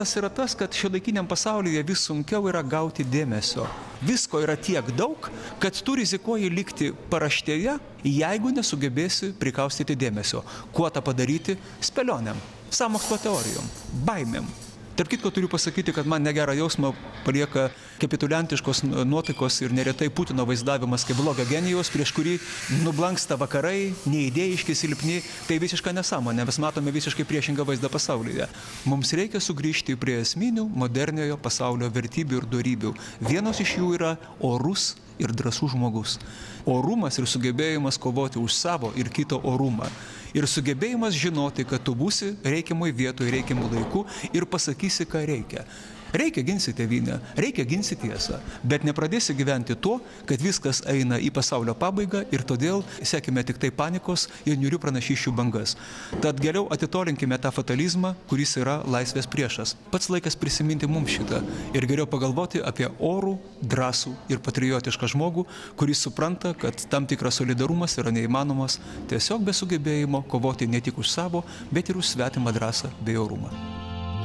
Yra tas, kad šiuolaikiniam pasaulyje vis sunkiau yra gauti dėmesio. Visko yra tiek daug, kad tu rizikuoji likti paraštėje, jeigu nesugebėsi prikaustyti dėmesio. Kuo tą padaryti? Spėlionėm, sąmokslo teorijom, baimėm. Tarp kitko turiu pasakyti, kad man negerą jausmą palieka kapituliantiškos nuotaikos ir neretai Putino vaizdavimas kaip blogio genijaus, prieš kurį nublanksta vakarai, neidėjiški, silpni. Tai visiška nesąmonė, mes matome visiškai priešingą vaizdą pasaulyje. Mums reikia sugrįžti prie esminių moderniojo pasaulio vertybių ir dorybių. Vienos iš jų yra orus ir drąsus žmogus. Orumas ir sugebėjimas kovoti už savo ir kito orumą. Ir sugebėjimas žinoti, kad tu būsi reikiamoj vietoje, reikiamų laikų ir pasakysi, ką reikia. Reikia ginsi tėvynę, reikia ginsi tiesą, bet nepradėsi gyventi tuo, kad viskas eina į pasaulio pabaigą ir todėl sekime tik tai panikos ir niūrių pranašysčių bangas. Tad geriau atitolinkime tą fatalizmą, kuris yra laisvės priešas. Pats laikas prisiminti mums šitą ir geriau pagalvoti apie orų, drąsų ir patriotišką žmogų, kuris supranta, kad tam tikras solidarumas yra neįmanomas tiesiog be sugebėjimo kovoti ne tik už savo, bet ir už svetimą drąsą bei orumą.